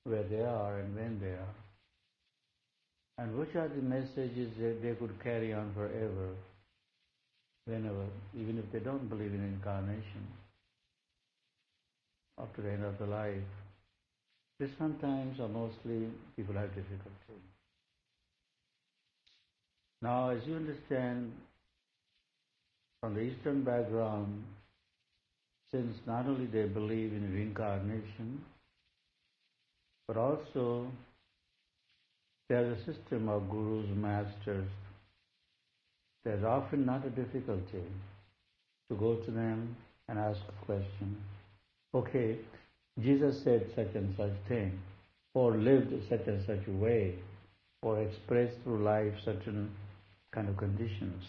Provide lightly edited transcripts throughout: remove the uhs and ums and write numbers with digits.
where they are and when they are, and which are the messages that they could carry on forever, whenever, even if they don't believe in incarnation, up to the end of the life. This sometimes or mostly people have difficulty. Now, as you understand, from the Eastern background, since not only they believe in reincarnation, but also there's a system of gurus, masters, there's often not a difficulty to go to them and ask a question. Okay, Jesus said such and such thing, or lived such and such a way, or expressed through life certain kind of conditions,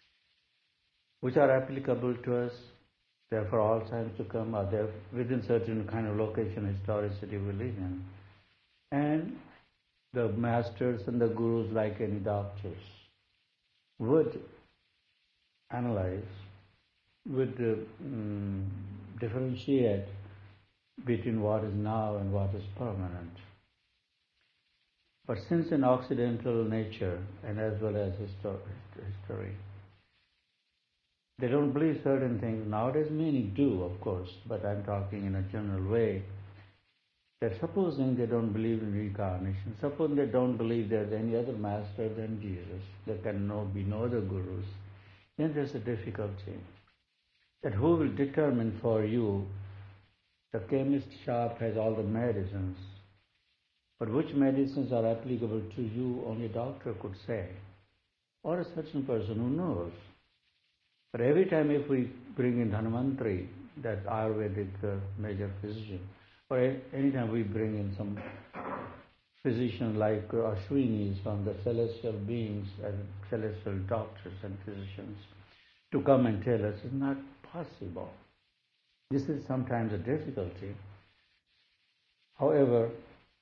which are applicable to us, therefore all times to come, are there within certain kind of location, historicity, religion. And the masters and the gurus, like any doctors, would analyze, would differentiate between what is now and what is permanent. But since in Occidental nature and as well as history, they don't believe certain things. Nowadays many do, of course, but I'm talking in a general way, that supposing they don't believe in reincarnation, suppose they don't believe there's any other master than Jesus, there can be no other gurus, then there's a difficulty. That who will determine for you? The chemist shop has all the medicines, but which medicines are applicable to you only a doctor could say, or a certain person who knows. But every time if we bring in Dhanvantari, that Ayurvedic major physician, or any time we bring in some physician like Ashwinis from the celestial beings and celestial doctors and physicians to come and tell us, it's not possible. This is sometimes a difficulty. However,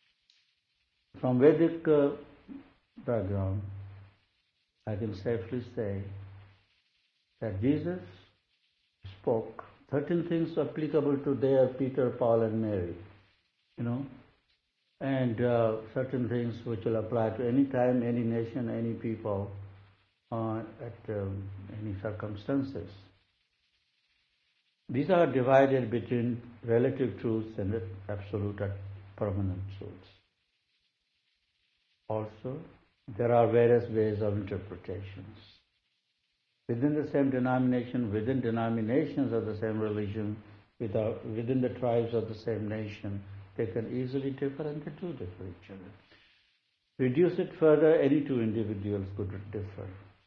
from Vedic background, I can safely say that Jesus spoke 13 things applicable to their Peter, Paul and Mary, and certain things which will apply to any time, any nation, any people, at any circumstances. These are divided between relative truths and absolute and permanent truths. Also, there are various ways of interpretations. Within the same denomination, within denominations of the same religion, within the tribes of the same nation, they can easily differ and they do differ each other. Reduce it further, any two individuals could differ.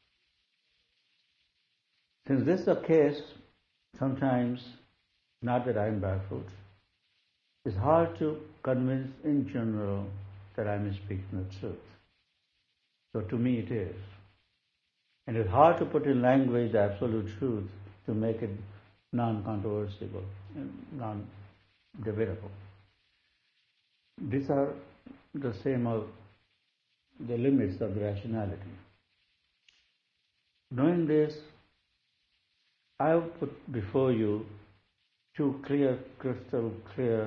Since this is the case, sometimes, not that I am baffled, it's hard to convince in general that I am speaking the truth. So to me it is. And it's hard to put in language the absolute truth to make it non-controversible, non-debatable. These are the same of the limits of rationality. Knowing this, I have put before you two crystal clear,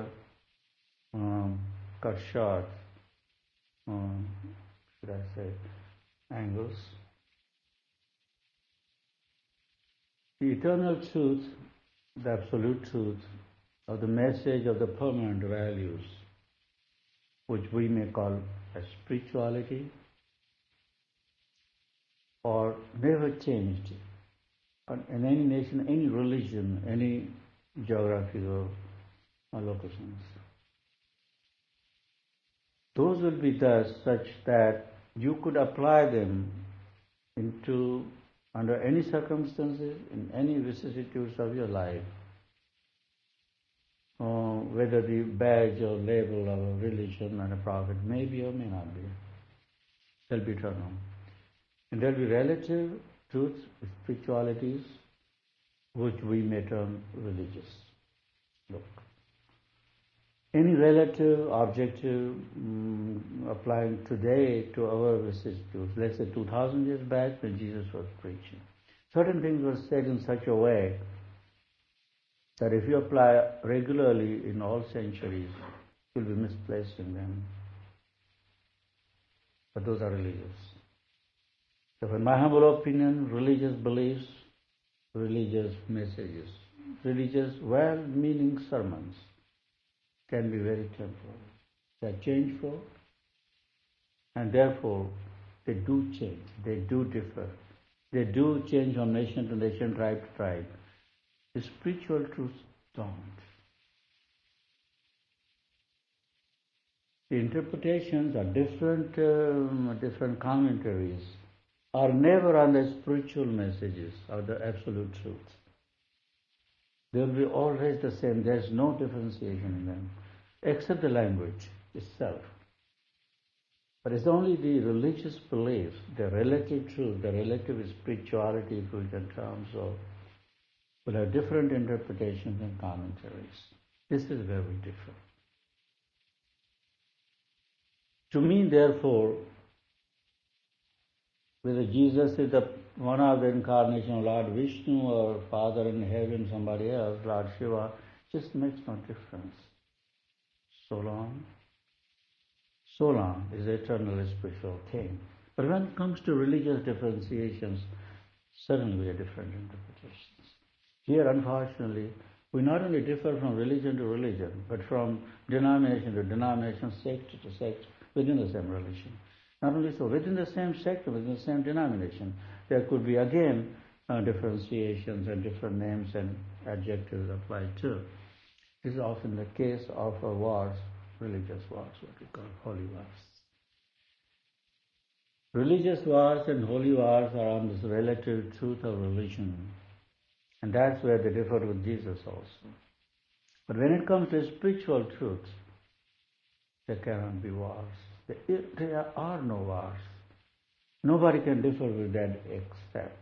cut short, should I say, angles. The eternal truth, the absolute truth of the message of the permanent values, which we may call as spirituality, or never changed in any nation, any religion, any geographical locations. Those will be thus such that you could apply them under any circumstances, in any vicissitudes of your life, whether the badge or label of a religion and a prophet may be or may not be. They'll be eternal. And there'll be relative truths, spiritualities, which we may term religious. Look. Any relative, objective, applying today to our vicissitudes, let's say 2,000 years back when Jesus was preaching. Certain things were said in such a way that if you apply regularly in all centuries, You'll be misplacing them. But those are religious. So in my humble opinion, religious beliefs, religious messages, religious well-meaning sermons can be very temporary. They are changeful, and therefore they do change, they do differ. They do change from nation to nation, tribe to tribe. The spiritual truths don't. The interpretations are different commentaries are never on the spiritual messages or the absolute truth. They will be always the same. There is no differentiation in them, except the language itself. But it's only the religious beliefs, the relative truth, the relative spirituality, if we can term so, will have different interpretations and commentaries. This is where we differ. To me, therefore, whether Jesus is the one of the incarnation of Lord Vishnu or Father in heaven, somebody else, Lord Shiva, just makes no difference. So long is the eternal spiritual thing. But when it comes to religious differentiations, certainly we have different interpretations. Here, unfortunately, we not only differ from religion to religion, but from denomination to denomination, sect to sect, within the same religion. Not only so, within the same sect, within the same denomination, there could be again differentiations and different names and adjectives applied too. This is often the case of wars, religious wars, what we call holy wars. Religious wars and holy wars are on this relative truth of religion. And that's where they differ with Jesus also. But when it comes to spiritual truths, there cannot be wars. There are no wars. Nobody can differ with that except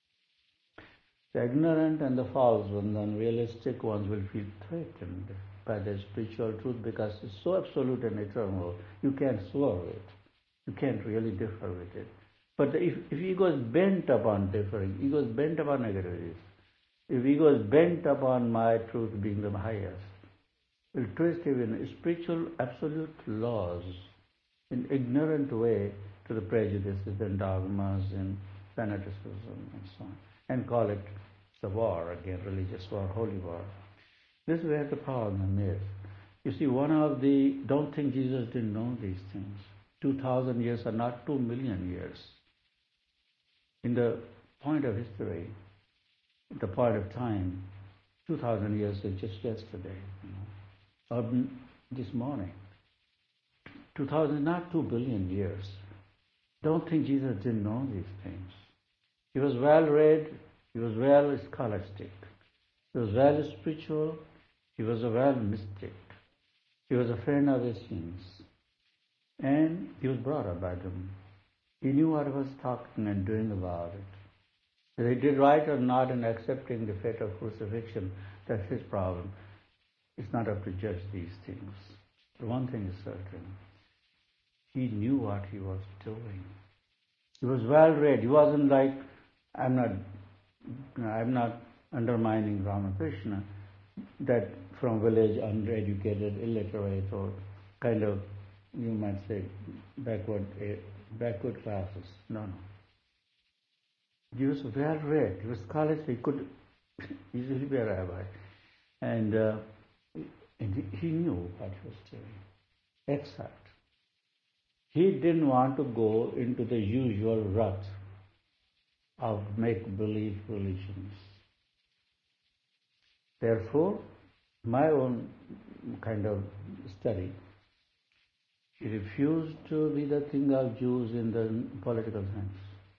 the ignorant and the false ones, the unrealistic ones will feel threatened by the spiritual truth because it's so absolute and eternal, you can't swerve it. You can't really differ with it. But if ego is bent upon differing, ego is bent upon negativities, if ego is bent upon my truth being the highest, will twist even spiritual absolute laws in ignorant way to the prejudices and dogmas and fanaticism and so on, and call it the war again, religious war, holy war. This is where the problem is. You see, don't think Jesus didn't know these things. 2,000 years are not 2 million years. In the point of history, the point of time, 2,000 years is just yesterday, or this morning. 2,000 is not 2 billion years. Don't think Jesus didn't know these things. He was well read, he was well scholastic, he was well spiritual, he was a well mystic, he was a friend of Asians, and he was brought up by them. He knew what he was talking and doing about it. Whether he did right or not in accepting the fate of crucifixion, that's his problem. It's not up to judge these things. But one thing is certain. He knew what he was doing. He was well read. He wasn't like, I'm not undermining Ramakrishna, that from village uneducated, illiterate, or kind of, you might say, backward classes. No. He was well read. He was scholarly. He could easily be a rabbi. And he knew what he was doing. Except, he didn't want to go into the usual rut of make-believe religions. Therefore, my own kind of study, he refused to be the king of Jews in the political sense.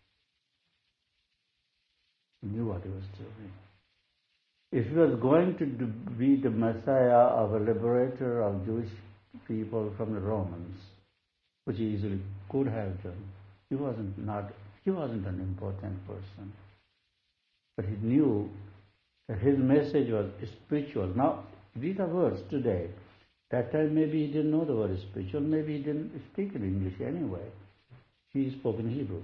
He knew what he was doing. If he was going to be the Messiah of a liberator of Jewish people from the Romans, which he easily could have done, he wasn't an important person. But he knew that his message was spiritual. Now, these are words today. That time maybe he didn't know the word spiritual, maybe he didn't speak in English anyway. He spoke in Hebrew.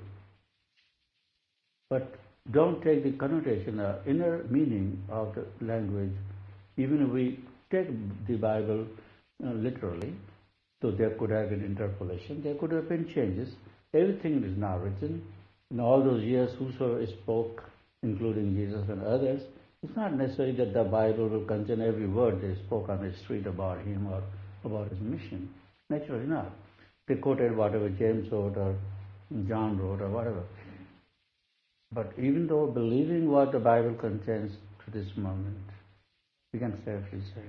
But don't take the connotation, the inner meaning of the language. Even if we take the Bible literally. So there could have been interpolation, there could have been changes. Everything is now written. In all those years, whosoever spoke, including Jesus and others, it's not necessary that the Bible will contain every word they spoke on the street about him or about his mission. Naturally not. They quoted whatever James wrote or John wrote or whatever. But even though believing what the Bible contains to this moment, we can safely say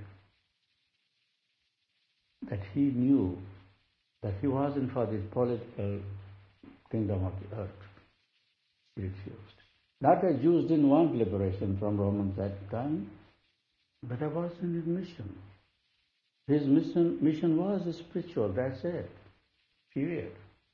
that he knew that he wasn't for this political kingdom of the earth. He refused. Not that Jews didn't want liberation from Romans at the time, but that wasn't his mission. His mission was spiritual, that's it. Period.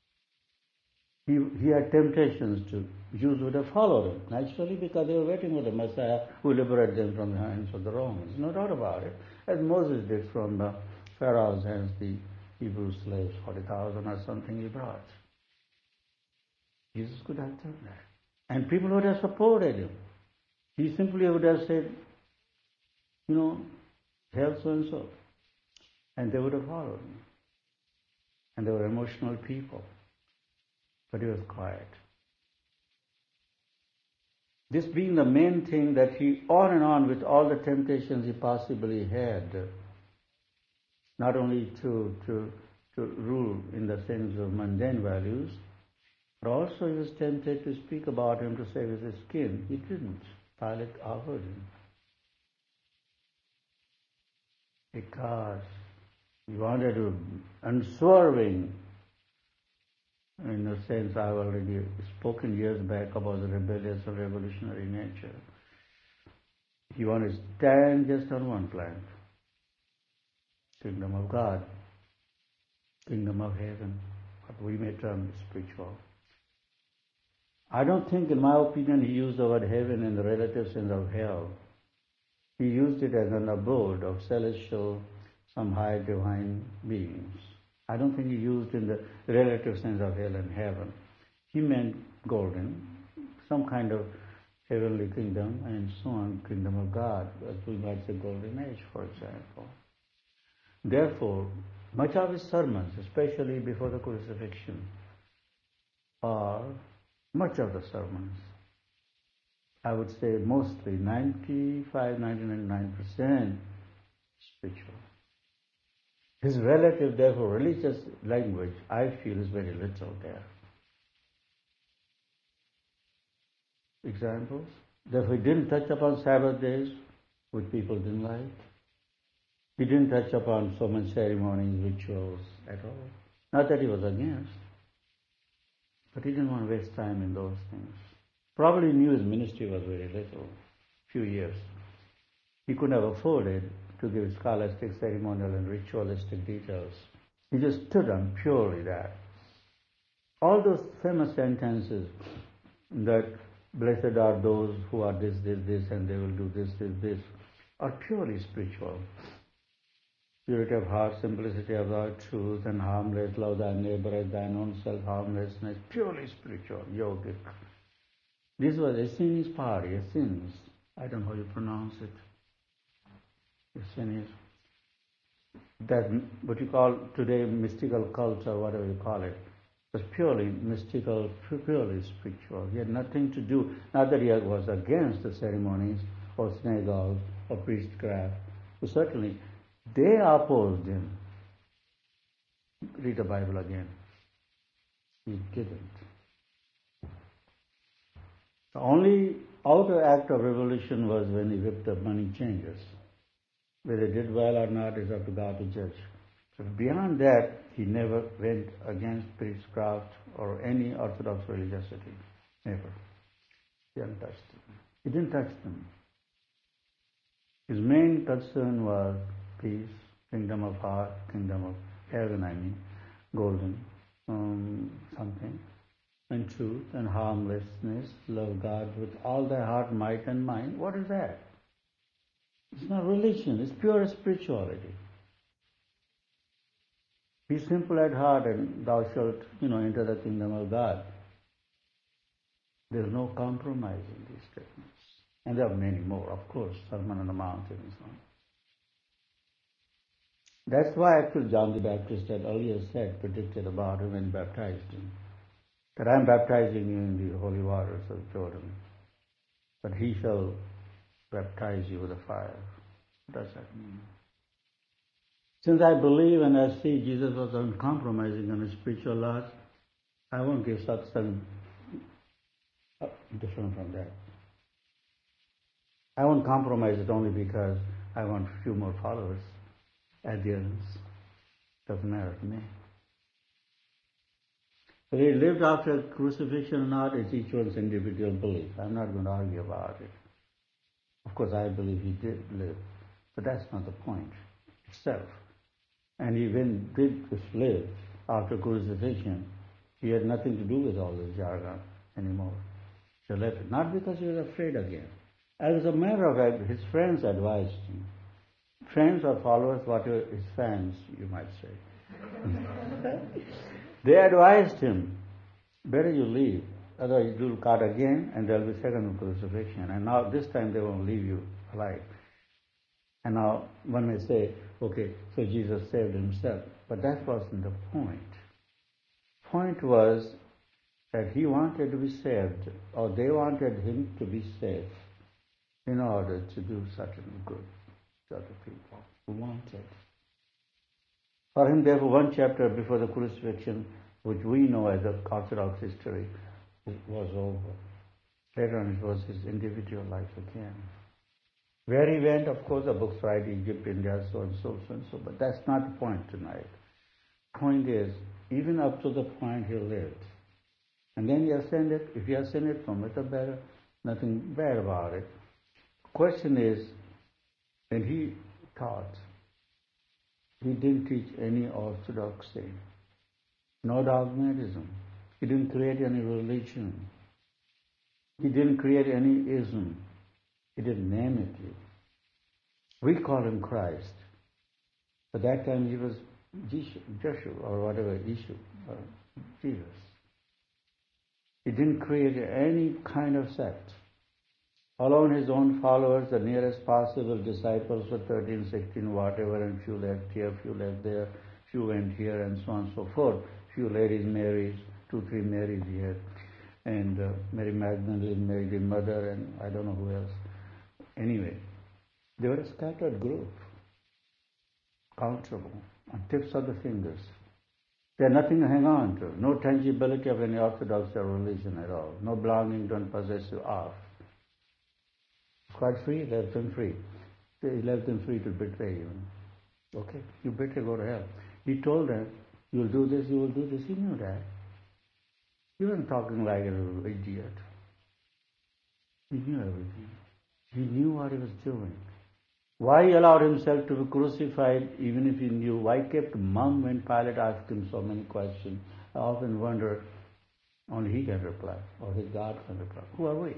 He had temptations to, Jews would have followed him, naturally, because they were waiting for the Messiah who liberated them from the hands of the Romans. No doubt about it. As Moses did from the Pharaoh's hands, the Hebrew slaves, 40,000 or something he brought. Jesus could have done that. And people would have supported him. He simply would have said, help so and so. And they would have followed him. And they were emotional people. But he was quiet. This being the main thing that he, on and on with all the temptations he possibly had, not only to rule in the sense of mundane values, but also he was tempted to speak about him to save his skin. He didn't. Pilate offered him. Because he wanted to, unswerving, in a sense I've already spoken years back about the rebellious or revolutionary nature. He wanted to stand just on one plank. Kingdom of God, kingdom of heaven, what we may term spiritual. I don't think, in my opinion, he used the word heaven in the relative sense of hell. He used it as an abode of celestial, some high divine beings. I don't think he used in the relative sense of hell and heaven. He meant golden, some kind of heavenly kingdom, and so on, kingdom of God, as we might say golden age, for example. Therefore, much of his sermons, especially before the crucifixion, are much of the sermons, I would say mostly 99% spiritual. His relative, therefore, religious language, I feel, is very little there. Examples? Therefore, he didn't touch upon Sabbath days, which people didn't like. He didn't touch upon so many ceremonies, rituals at all. Not that he was against, but he didn't want to waste time in those things. Probably knew his ministry was very little, few years. He couldn't have afforded to give scholastic, ceremonial, and ritualistic details. He just stood on purely that. All those famous sentences that blessed are those who are this, and they will do this, are purely spiritual. Purity of heart, simplicity of our truth, and harmless, love thy neighbor as thine own self, harmlessness, purely spiritual, yogic. This was Essenes' party, Essenes. I don't know how you pronounce it. Essenes. That, what you call today mystical cult or whatever you call it, was purely mystical, purely spiritual. He had nothing to do, not that he was against the ceremonies or synagogues or priestcraft, but certainly they opposed him. Read the Bible again. He didn't. The only outer act of revolution was when he whipped up money changers. Whether he did well or not is up to God to judge. But beyond that, he never went against priestcraft or any orthodox religiosity. Never. He didn't touch them. He didn't touch them. His main concern was peace, kingdom of heart, kingdom of heaven, golden, something, and truth and harmlessness, love God with all thy heart, might and mind. What is that? It's not religion, it's pure spirituality. Be simple at heart and thou shalt, enter the kingdom of God. There's no compromise in these statements. And there are many more, of course, Sermon on the Mount and so on. That's why actually John the Baptist had earlier said, predicted about him and baptized him, that I am baptizing you in the holy waters of Jordan, but he shall baptize you with a fire. What does that mean? Since I believe and I see Jesus was uncompromising on his spiritual laws, I won't give satsang different from that. I won't compromise it only because I want a few more followers, adherents. Doesn't matter to me. Whether he lived after crucifixion or not is each one's individual belief. I'm not going to argue about it. Of course, I believe he did live, but that's not the point itself. And he even did live after crucifixion. He had nothing to do with all this jargon anymore. He left it, not because he was afraid again. As a matter of fact, his friends advised him. Friends or followers, whatever, his fans, you might say. They advised him, better you leave, otherwise you'll caught again and there'll be second crucifixion. And now this time they won't leave you alive. And now one may say, okay, so Jesus saved himself. But that wasn't the point. Point was that he wanted to be saved, or they wanted him to be saved in order to do certain good to other people who wanted. For him, therefore, one chapter before the crucifixion, which we know as the Orthodox history, was over. Later on, it was his individual life again. Where he went, of course, the books write Egypt, India, so and so, so and so, but that's not the point tonight. Point is, even up to the point he lived. And then he ascended. If he ascended from it, the better, nothing bad about it. Question is, when he taught, he didn't teach any orthodoxy, no dogmatism. He didn't create any religion. He didn't create any ism. He didn't name it. We call him Christ. At that time he was Joshua or whatever, Jesus. He didn't create any kind of sect. Alone his own followers, the nearest possible disciples were 13, 16, whatever, and few left here, few left there, few went here, and so on and so forth. Few ladies married, 2, 3 married here, and Mary Magdalene married his mother, and I don't know who else. Anyway, they were a scattered group, countable, on tips of the fingers. They had nothing to hang on to, no tangibility of any orthodox religion at all, no belonging to and possessive of. Quite free, left them free. He left them free to betray you. Okay, you better go to hell. He told them, you'll do this, you will do this. He knew that. He wasn't talking like a little idiot. He knew everything. He knew what he was doing. Why he allowed himself to be crucified even if he knew? Why kept mum when Pilate asked him so many questions? I often wonder, only he can reply, or his God can reply. Who are we?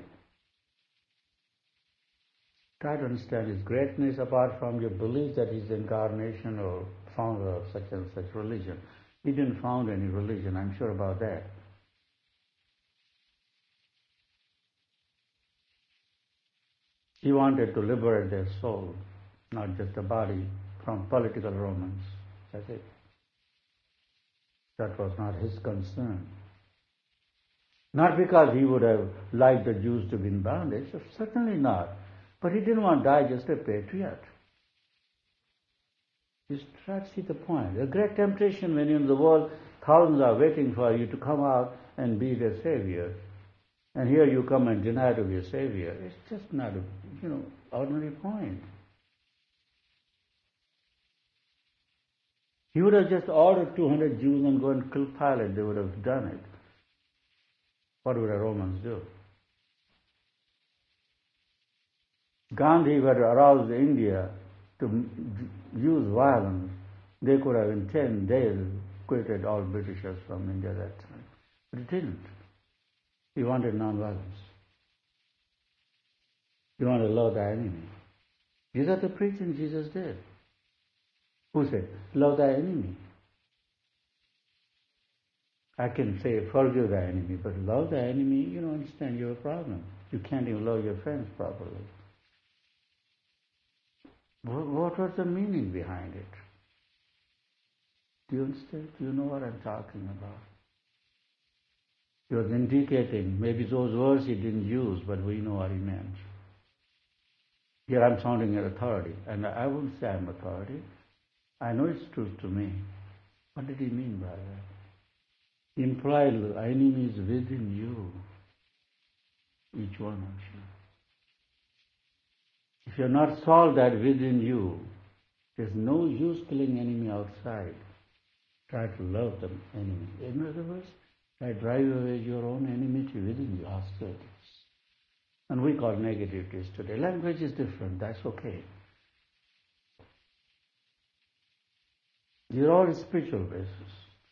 Try to understand his greatness apart from your belief that he's the incarnation or founder of such and such religion. He didn't found any religion, I'm sure about that. He wanted to liberate their soul, not just the body, from political Romans. That's it. That was not his concern. Not because he would have liked the Jews to be in bondage, certainly not. But he didn't want to die just a patriot. You try to see the point. A great temptation when you're in the world, thousands are waiting for you to come out and be their savior. And here you come and deny to be a savior. It's just not a, ordinary point. He would have just ordered 200 Jews and go and kill Pilate. They would have done it. What would the Romans do? Gandhi would have aroused India to use violence. They could have in 10 days quitted all Britishers from India that time. But he didn't. He wanted non-violence. He wanted to love thy enemy. These are the preaching Jesus did. Who said, love thy enemy? I can say, forgive thy enemy, but love thy enemy, you don't understand, you have a problem. You can't even love your friends properly. What was the meaning behind it? Do you understand? Do you know what I'm talking about? He was indicating, maybe those words he didn't use, but we know what he meant. Here I'm sounding an authority, and I wouldn't say I'm authority. I know it's truth to me. What did he mean by that? He implied the enemy is within you, each one of you. If you have not solved that within you, there's no use killing enemy outside. Try to love the enemy. In other words, try to drive away your own enmity within you, hostilities. And we call negativities today. Language is different, that's okay. These are all spiritual basis.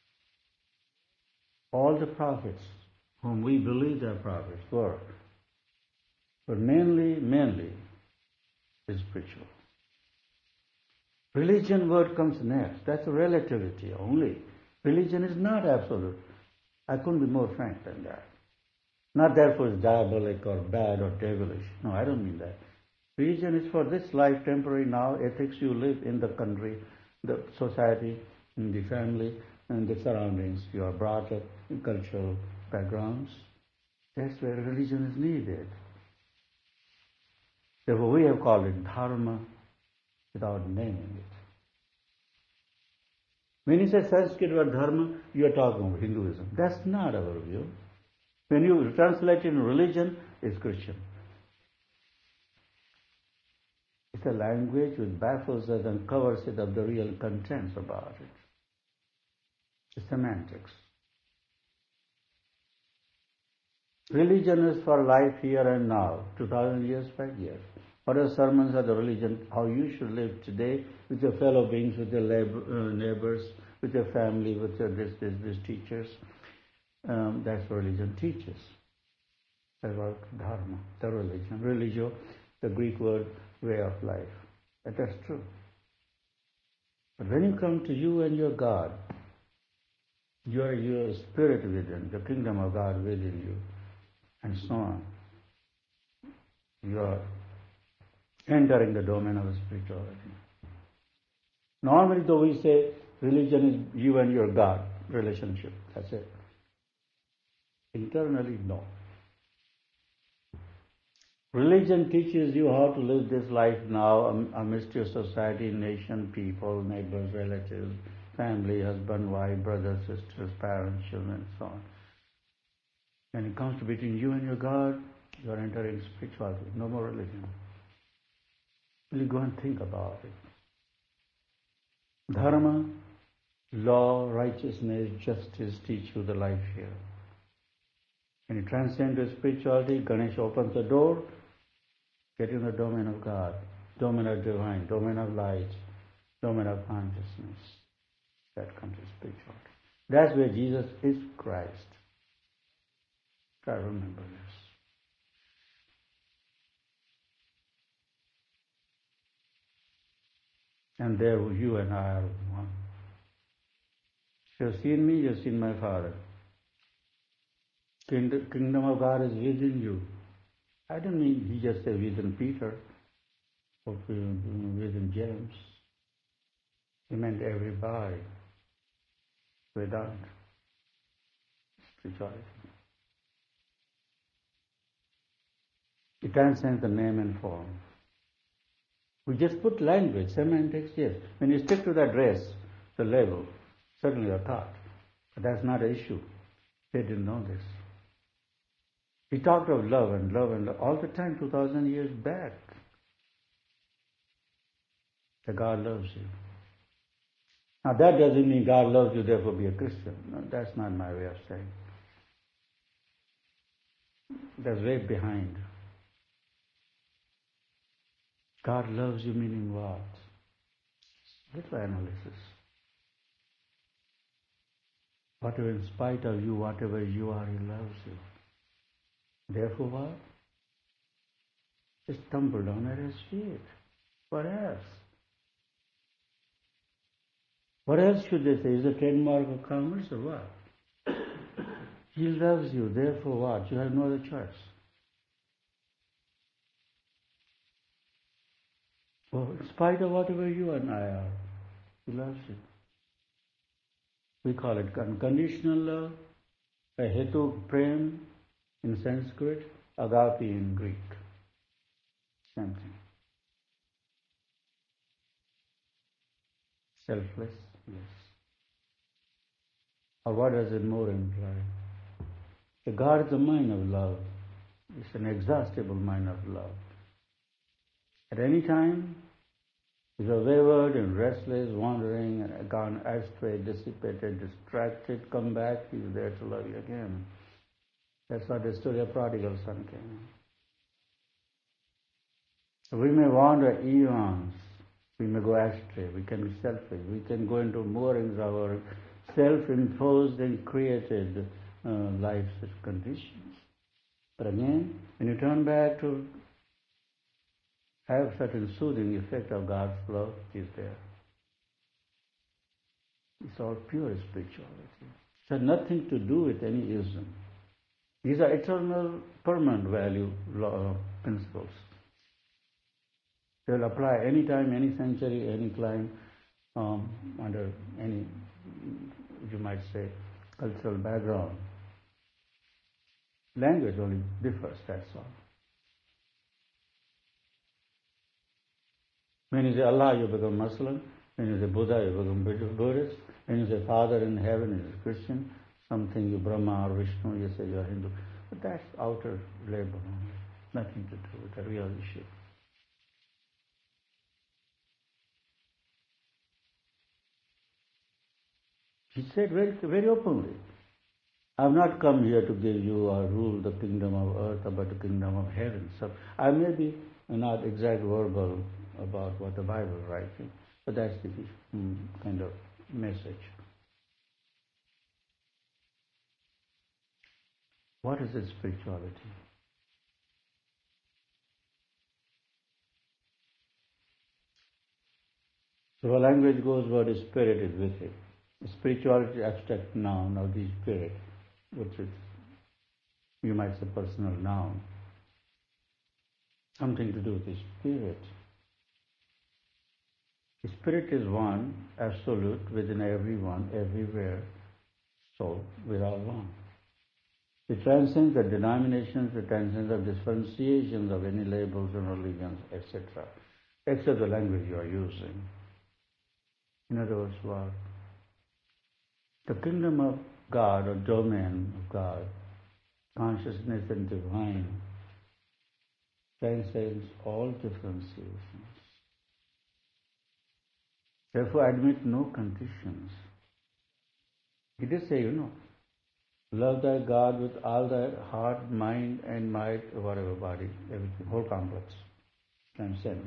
All the prophets, whom we believe are prophets, were. But mainly is spiritual. Religion word comes next. That's a relativity only. Religion is not absolute. I couldn't be more frank than that. Not therefore it's diabolic or bad or devilish. No, I don't mean that. Religion is for this life, temporary now, ethics you live in the country, the society, in the family, and the surroundings. You are brought up in cultural backgrounds. That's where religion is needed. Therefore we have called it dharma without naming it. When you say Sanskrit or dharma, you are talking about Hinduism. That's not our view. When you translate it in religion, it's Christian. It's a language which baffles us and covers it of the real contents about it. It's semantics. Religion is for life here and now, 2,000 years, 5 years. What are sermons of the religion? How you should live today with your fellow beings, with your neighbors, with your family, with your these teachers. That's what religion teaches. That's what dharma, the religion. Religio, the Greek word, way of life. And that's true. But when you come to you and your God, your spirit within, the kingdom of God within you, and so on, you are entering the domain of spirituality. Normally, though, we say religion is you and your God relationship. That's it. Internally, no. Religion teaches you how to live this life now amidst your society, nation, people, neighbors, relatives, family, husband, wife, brothers, sisters, parents, children, and so on. When it comes to between you and your God, you are entering spirituality. No more religion. Really go and think about it. Dharma, law, righteousness, justice teach you the life here. When you transcend to spirituality, Ganesha opens the door, get in the domain of God, domain of divine, domain of light, domain of consciousness. That comes to spirituality. That's where Jesus is Christ. Try to remember this. And there you and I are one. If you have seen me, you have seen my Father. Kingdom of God is within you. I don't mean he just said within Peter or within James. He meant everybody. Without spirituality. It transcends the name and form. We just put language, semantics, yes. When you stick to the dress, the label, certainly a thought. But that's not an issue. They didn't know this. He talked of love and love and love all the time, 2,000 years back. That God loves you. Now that doesn't mean God loves you, therefore be a Christian. No, that's not my way of saying. That's way behind. God loves you meaning what? Little analysis. Whatever in spite of you, whatever you are, He loves you. Therefore what? Just tumble down at His feet. What else? What else should they say? Is it a trademark of commerce or what? He loves you, therefore what? You have no other choice. Well, in spite of whatever you and I are, He loves you. We call it unconditional love, hetu prem in Sanskrit, agape in Greek. Same thing. Selfless, yes. Or what does it more imply? The God is a mind of love. It's an exhaustible mind of love. At any time, if you're wayward and restless, wandering, and gone astray, dissipated, distracted, come back, He's there to love you again. That's what the story of prodigal son came. So we may wander eons, we may go astray, we can be selfish, we can go into moorings of our self-imposed and created life's conditions. But again, when you turn back to have certain soothing effect of God's love, is there. It's all pure spirituality. It has nothing to do with any ism. These are eternal, permanent value principles. They will apply any time, any century, any clime, under any, you might say, cultural background. Language only differs, that's all. When you say Allah, you become Muslim. When you say Buddha, you become Buddhist. When you say Father in heaven, you say Christian. Something you Brahma or Vishnu, you say you are Hindu. But that's outer label only. Nothing to do with the real issue. He said very, very openly, I have not come here to give you or rule the kingdom of earth, but the kingdom of heaven. So I may be not exact verbal about what the Bible is writing, but that's the kind of message. What is its spirituality? So the language goes, word is spirit is with it. Spirituality, abstract noun of the spirit, which is, you might say, personal noun. Something to do with the spirit. The spirit is one, absolute, within everyone, everywhere, so we are all one. It transcends the denominations, it transcends the differentiations of any labels and religions, etc., except the language you are using. In other words, what? The kingdom of God, or domain of God, consciousness and divine, transcends all differentiations. Therefore, admit no conditions. It is say, love thy God with all thy heart, mind, and might, whatever body, everything, whole complex. Transcend.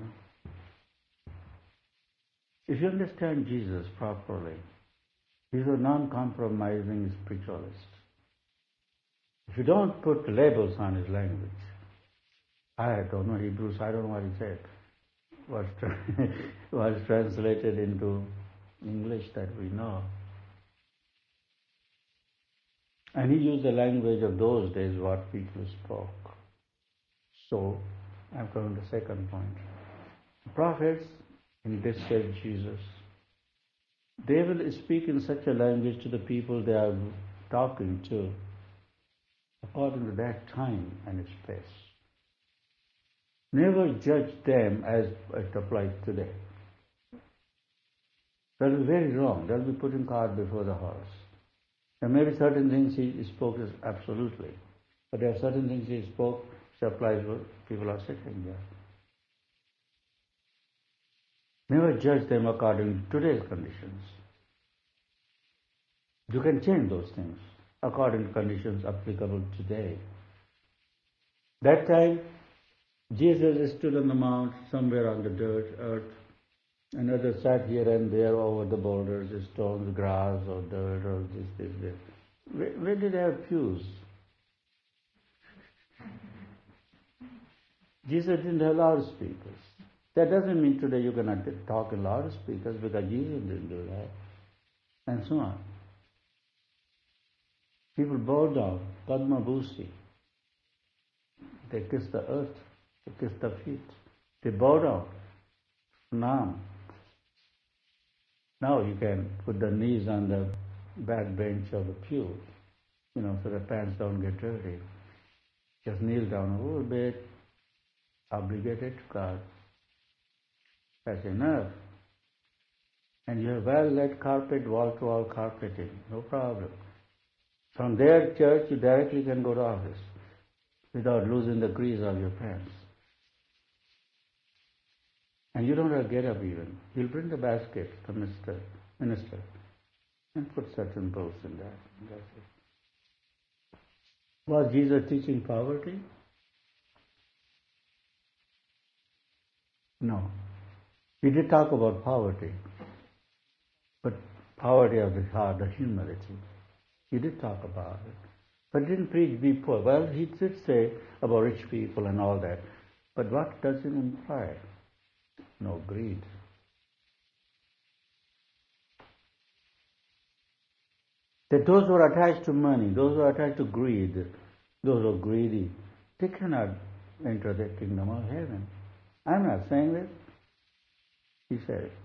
If you understand Jesus properly, he's a non-compromising spiritualist. If you don't put labels on his language, I don't know Hebrew, so I don't know what he said. Was translated into English that we know. And he used the language of those days, what people spoke. So, I'm coming to the second point. The prophets, in this case Jesus, they will speak in such a language to the people they are talking to, according to that time and space. Never judge them as it applies today. That is very wrong. That will be putting cart before the horse. There may be certain things he spoke as absolutely, but there are certain things he spoke which applies when people are sitting there. Never judge them according to today's conditions. You can change those things according to conditions applicable today. That time, Jesus stood on the mount, somewhere on the dirt, earth, and others sat here and there over the boulders, the stones, grass, or dirt, or this. Where did they have pews? Jesus didn't have loudspeakers. That doesn't mean today you cannot talk in loudspeakers, because Jesus didn't do that, and so on. People bow down, Padma Bhusi. They kiss the earth, they kiss the feet. They bow down. Now you can put the knees on the backbench of the pew, so the pants don't get dirty. Just kneel down a little bit, obligated to God. That's enough. And you have well-lit carpet, wall-to-wall carpeting, no problem. From there, church, you directly can go to office without losing the grease of your pants. And you don't have to get up even. You'll bring the basket to minister, and put certain bills in that. That's it. Was Jesus teaching poverty? No. He did talk about poverty, but poverty of the heart, the humility. He did talk about it. But didn't preach be poor. Well, he did say about rich people and all that. But what does it imply? No greed. That those who are attached to money, those who are attached to greed, those who are greedy, they cannot enter the kingdom of heaven. I'm not saying this. He said it.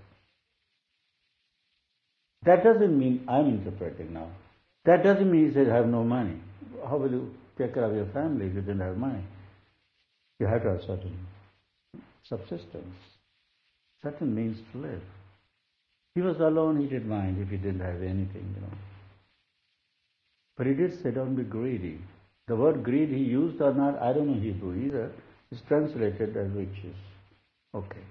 That doesn't mean, I'm interpreting now, that doesn't mean he said have no money. How will you take care of your family if you didn't have money? You have to have certain subsistence, certain means to live. He was alone, he didn't mind if he didn't have anything, But he did say don't be greedy. The word greed he used or not, I don't know Hebrew either. It's translated as riches. Okay.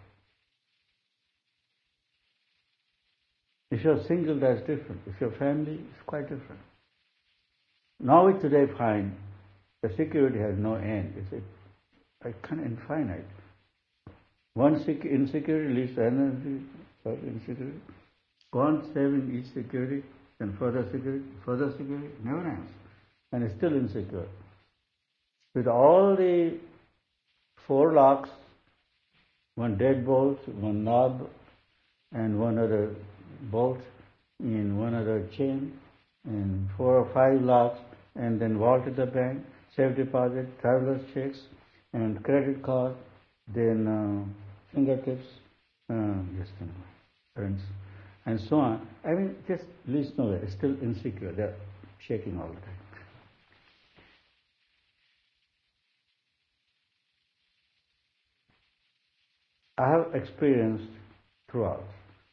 If you're single, that's different. If you're family, it's quite different. Now we today find the security has no end. It's kind of infinite. One insecurity leads to another insecurity. Go on saving each security, then further security, never ends. And it's still insecure. With all the 4 locks, 1 deadbolt, 1 knob, and 1 other bolt, in 1 other chain, and 4 or 5 locks, and then vault at the bank, safe deposit, traveler's checks, and credit card, then fingertips, friends, and so on. I mean, just leads nowhere. It's still insecure. They're shaking all the time. I have experienced throughout.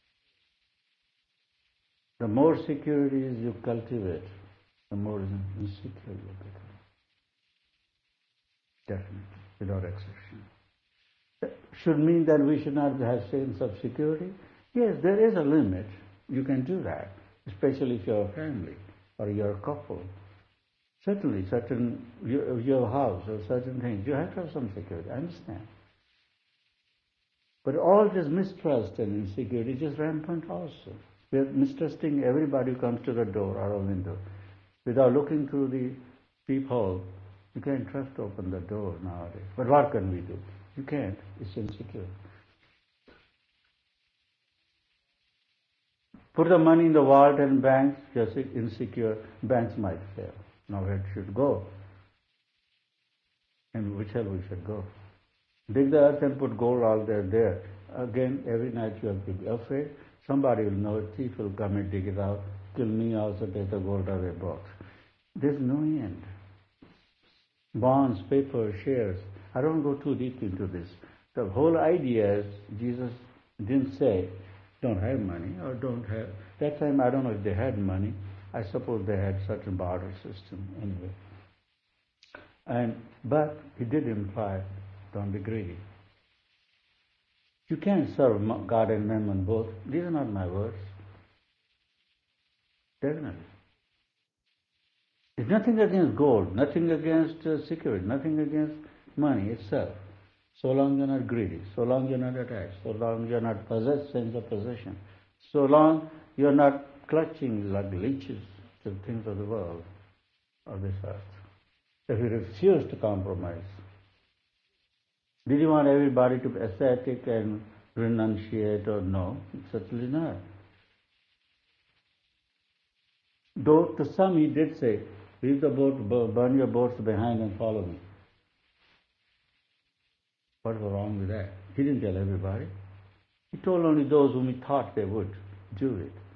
The more securities you cultivate, the more insecure you become. Definitely, without exception. That should mean that we should not have sense of security? Yes, there is a limit. You can do that, especially if you're a family or you're a couple. Certainly, your house or certain things, you have to have some security. I understand. But all this mistrust and insecurity is just rampant also. We are mistrusting everybody who comes to the door or a window. Without looking through the peephole, you can't trust to open the door nowadays. But what can we do? You can't. It's insecure. Put the money in the vault and banks, just insecure. Banks might fail. Now where it should go? And which hell we should go? Dig the earth and put gold all there. Again, every night you have to be afraid. Somebody will know, a thief will come and dig it out, kill me also, take the gold away box. There's no end. Bonds, paper, shares. I don't go too deep into this. The whole idea is Jesus didn't say, don't have money or don't have. That time I don't know if they had money. I suppose they had certain barter system anyway. But he did imply, don't be greedy. You can't serve God and mammon both. These are not my words. Definitely. It's nothing against gold, nothing against security, nothing against money itself. So long you're not greedy, so long you're not attached, so long you're not possessed sense of possession, so long you're not clutching like leeches to the things of the world or this earth. If you refuse to compromise, did you want everybody to be ascetic and renunciate or no? Certainly not. Though to some he did say, leave the boat, burn your boats behind and follow me. What was wrong with that? He didn't tell everybody. He told only those whom he thought they would do it.